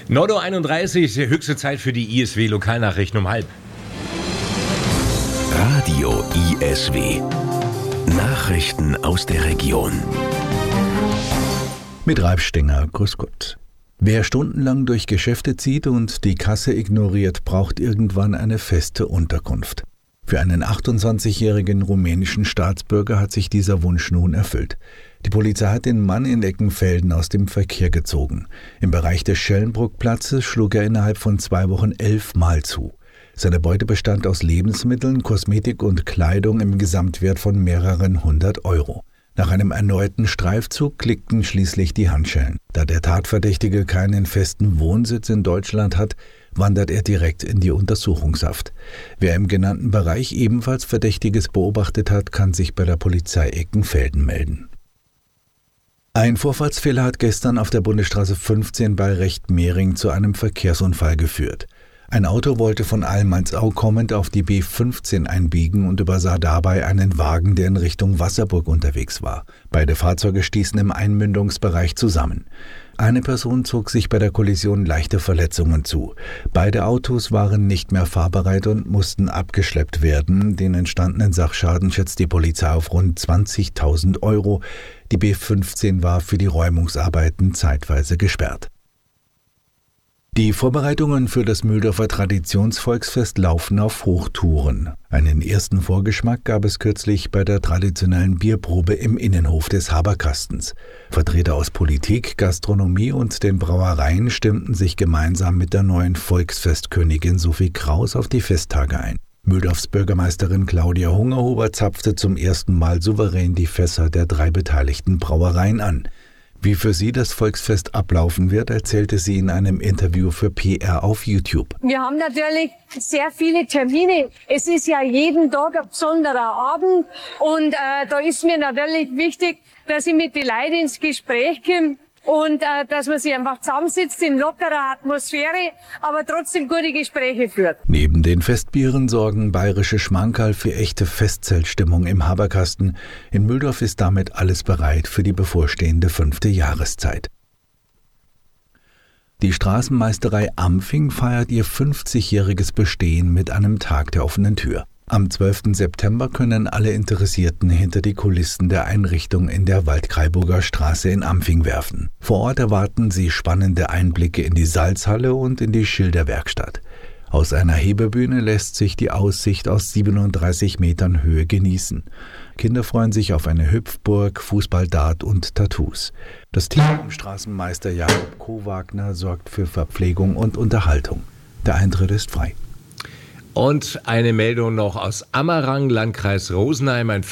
9:31 Uhr, höchste Zeit für die ISW-Lokalnachrichten um 12:30. Radio ISW. Nachrichten aus der Region. Mit Ralf Stenger, grüß Gott. Wer stundenlang durch Geschäfte zieht und die Kasse ignoriert, braucht irgendwann eine feste Unterkunft. Für einen 28-jährigen rumänischen Staatsbürger hat sich dieser Wunsch nun erfüllt. Die Polizei hat den Mann in Eckenfelden aus dem Verkehr gezogen. Im Bereich des Schellenbruckplatzes schlug er innerhalb von 2 Wochen 11 Mal zu. Seine Beute bestand aus Lebensmitteln, Kosmetik und Kleidung im Gesamtwert von mehreren 100 Euro. Nach einem erneuten Streifzug klickten schließlich die Handschellen. Da der Tatverdächtige keinen festen Wohnsitz in Deutschland hat, wandert er direkt in die Untersuchungshaft. Wer im genannten Bereich ebenfalls Verdächtiges beobachtet hat, kann sich bei der Polizei Eckenfelden melden. Ein Vorfahrtsfehler hat gestern auf der Bundesstraße 15 bei Rechtmehring zu einem Verkehrsunfall geführt. Ein Auto wollte von Almansau kommend auf die B15 einbiegen und übersah dabei einen Wagen, der in Richtung Wasserburg unterwegs war. Beide Fahrzeuge stießen im Einmündungsbereich zusammen. Eine Person zog sich bei der Kollision leichte Verletzungen zu. Beide Autos waren nicht mehr fahrbereit und mussten abgeschleppt werden. Den entstandenen Sachschaden schätzt die Polizei auf rund 20.000 Euro. Die B15 war für die Räumungsarbeiten zeitweise gesperrt. Die Vorbereitungen für das Mühldorfer Traditionsvolksfest laufen auf Hochtouren. Einen ersten Vorgeschmack gab es kürzlich bei der traditionellen Bierprobe im Innenhof des Haberkastens. Vertreter aus Politik, Gastronomie und den Brauereien stimmten sich gemeinsam mit der neuen Volksfestkönigin Sophie Kraus auf die Festtage ein. Mühldorfs Bürgermeisterin Claudia Hungerhuber zapfte zum ersten Mal souverän die Fässer der 3 beteiligten Brauereien an. Wie für sie das Volksfest ablaufen wird, erzählte sie in einem Interview für PR auf YouTube. Wir haben natürlich sehr viele Termine. Es ist ja jeden Tag ein besonderer Abend und da ist mir natürlich wichtig, dass ich mit den Leuten ins Gespräch komme und dass man sich einfach zusammensitzt in lockerer Atmosphäre, aber trotzdem gute Gespräche führt. Neben den Festbieren sorgen bayerische Schmankerl für echte Festzeltstimmung im Haberkasten. In Mühldorf ist damit alles bereit für die bevorstehende 5. Jahreszeit. Die Straßenmeisterei Ampfing feiert ihr 50-jähriges Bestehen mit einem Tag der offenen Tür. Am 12. September können alle Interessierten hinter die Kulissen der Einrichtung in der Waldkraiburger Straße in Ampfing werfen. Vor Ort erwarten sie spannende Einblicke in die Salzhalle und in die Schilderwerkstatt. Aus einer Hebebühne lässt sich die Aussicht aus 37 Metern Höhe genießen. Kinder freuen sich auf eine Hüpfburg, Fußballdart und Tattoos. Das Team um Straßenmeister Jakob Kowagner sorgt für Verpflegung und Unterhaltung. Der Eintritt ist frei. Und eine Meldung noch aus Ammerang, Landkreis Rosenheim. Ein